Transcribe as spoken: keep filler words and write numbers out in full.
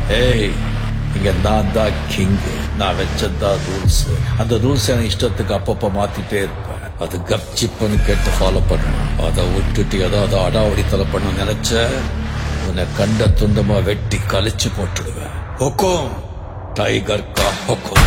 ஏய், இங்க நான் தான் கிங். நான் வச்சதான் ரூல்ஸ். அந்த ரூல்ஸ் எனக்கு இஷ்டத்துக்கு அப்பப்ப மாத்திட்டே இருப்பேன். அது கப்சிப்புன்னு கேட்டு ஃபாலோ பண்ணணும். அதை விட்டுட்டு ஏதாவது அடாவடித்தலை பண்ண நினைச்ச உன்னை கண்ட துண்டமா வெட்டி கழிச்சு போட்டுடுவேன். ஹொக்கோம், டைகர் கா ஹொக்கோம்.